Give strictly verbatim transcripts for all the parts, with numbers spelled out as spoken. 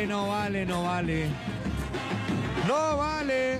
vale, no vale, no vale. No vale.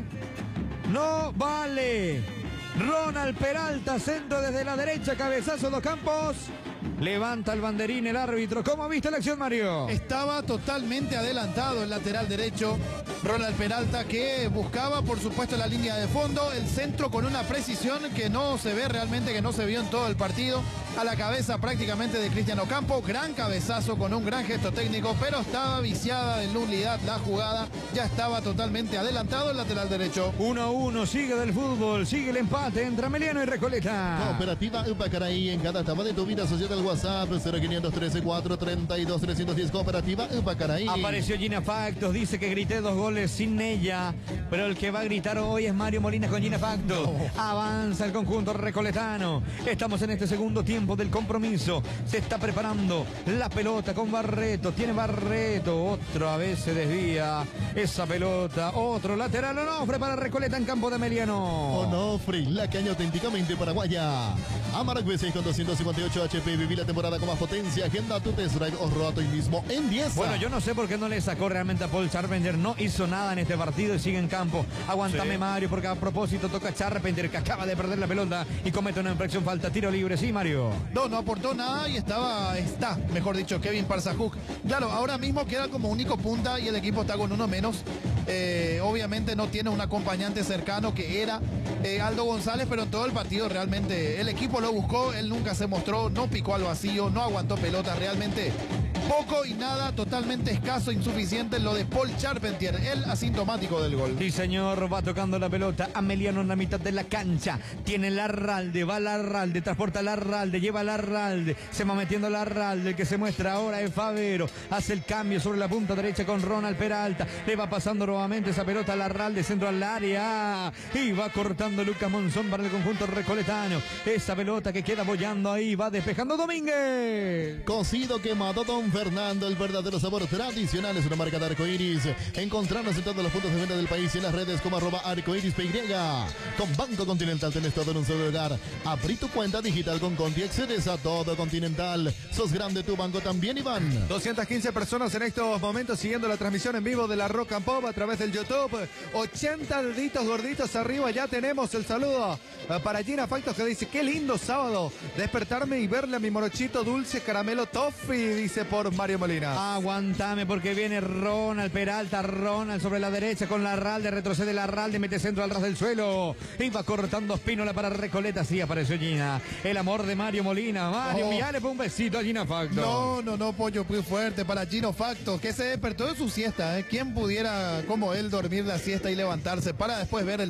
No vale. Ronald Peralta, centro desde la derecha, cabezazo dos Campos. Levanta el banderín el árbitro. ¿Cómo viste la acción, Mario? Estaba totalmente adelantado el lateral derecho, Ronald Peralta, que buscaba, por supuesto, la línea de fondo. El centro con una precisión que no se ve realmente, que no se vio en todo el partido. A la cabeza prácticamente de Cristian Ocampo. Gran cabezazo con un gran gesto técnico, pero estaba viciada de nulidad la jugada. Ya estaba totalmente adelantado el lateral derecho. uno a uno, sigue del fútbol, sigue el empate entre Ameliano y Recoleta. Cooperativa Upacaraí, en cada etapa de tu vida, asociada al WhatsApp cero quinientos trece cuatro treinta y dos trescientos diez. Cooperativa Upacaraí. Apareció Gina Factos, dice que grité dos goles sin ella, pero el que va a gritar hoy es Mario Molina con Gina Factos. No. Avanza el conjunto recoletano. Estamos en este segundo tiempo del compromiso. Se está preparando la pelota con Barreto. Tiene Barreto. Otra vez se desvía esa pelota. Otro lateral. Onofre para Recoleta en campo de Ameliano. Onofre, la caña auténticamente paraguaya. Amarok V seis con doscientos cincuenta y ocho H P. Viví la temporada con más potencia. Agenda tu test drive o roto hoy mismo en diez. Bueno, yo no sé por qué no le sacó realmente a Paul Charpentier. No hizo nada en este partido y sigue en campo. Aguantame, sí, Mario, porque a propósito toca Charpentier, que acaba de perder la pelota y comete una infracción. Falta, tiro libre. Sí, Mario. No, no aportó nada y estaba, está, mejor dicho, Kevin Parzajuk. Claro, ahora mismo queda como único punta y el equipo está con uno menos. Eh, obviamente no tiene un acompañante cercano que era eh, Aldo González, pero en todo el partido realmente el equipo lo buscó, él nunca se mostró, no picó al vacío, no aguantó pelota, realmente poco y nada, totalmente escaso, insuficiente lo de Paul Charpentier, el asintomático del gol. Sí, señor, va tocando la pelota Ameliano en la mitad de la cancha, tiene Larralde, va Larralde, transporta Larralde, lleva Larralde, se va metiendo Larralde, el que se muestra ahora es Favero, hace el cambio sobre la punta derecha con Ronald Peralta, le va pasando nuevamente esa pelota a Larralde, centro al área, y va cortando Lucas Monzón para el conjunto recoletano, esa pelota que queda bollando ahí, va despejando Domínguez. Cocido quemado Don Fernando, el verdadero sabor tradicional, es una marca de Arcoiris. Encontrarnos en todos los puntos de venta del país y en las redes como arroba Arcoiris P Y. Con Banco Continental tenés todo en un solo lugar. Abrí tu cuenta digital con Conti, accedes a todo Continental. Sos grande tu banco también, Iván. doscientas quince personas en estos momentos siguiendo la transmisión en vivo de la Rock and Pop a través del YouTube. ochenta deditos gorditos arriba, ya tenemos el saludo para Gina Factos, que dice: qué lindo sábado, despertarme y verle a mi morochito dulce caramelo toffee, dice por Mario Molina. Aguantame porque viene Ronald Peralta, Ronald sobre la derecha con Larralde, retrocede Larralde, mete centro al ras del suelo, y va cortando Espínola para Recoleta. Sí, apareció Gina, el amor de Mario Molina. Mario, Oh. enviale un besito a Gina Factos. No, no, no, pollo muy fuerte para Gino Factos, que se despertó de su siesta, ¿eh? ¿Quién pudiera, como él, dormir la siesta y levantarse para después ver el